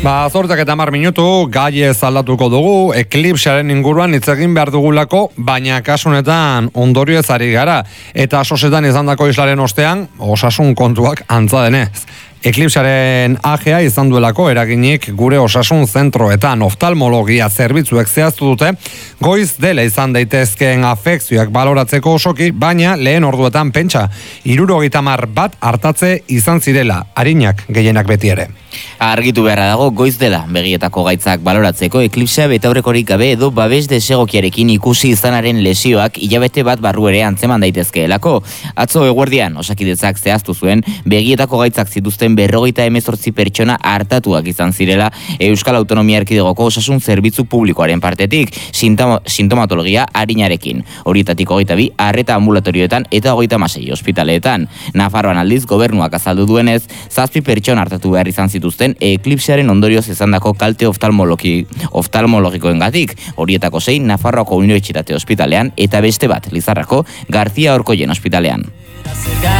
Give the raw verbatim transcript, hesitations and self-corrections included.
Ba, zortzak eta mar minutu, gai ez aldatuko dugu, eklipsearen inguruan hitz egin behar dugulako, baina kasunetan ondorio ez ari gara, eta sosetan izandako islaren ostean, osasun kontuak antza denez. Eklipsearen agea izan duelako eraginik gure osasun zentroetan oftalmologia zerbitzuek zehaztu dute, goiz dela izan daitezkeen afekzioak baloratzeko osoki, baina lehen orduetan pentsa, hirurogeita hamar bat hartatze izan zirela, arinak gehienak beti ere. Argitu beharra dago goiz dela begietako gaitzak baloratzeko eklipsea betaurrekorik gabe edo babes desegokiarekin ikusi izanaren lesioak hilabete bat barru ere antzeman daitezkeelako. Atzo eguerdian Osakidetzak zehaztu zuen begietako gaitzak zituzten berrogeita hemezortzi pertsona hartatuak izan zirela Euskal Autonomia Erkidegoko osasun zerbitzu publikoaren partetik, sintoma, sintomatologia arinarekin. Horietatik hogeita bi arreta ambulatorioetan eta hogeita hamasei ospitaleetan. Nafarroan aldiz gobernuak azaldu duenez, zazpi pertsona hartatu behar izan zituzten eklipsearen ondorioz izandako kalte oftalmologi, oftalmologikoengatik. Horietako sei Nafarroako Unibertsitate Ospitalean eta beste bat Lizarrako García Orkoien Ospitalean.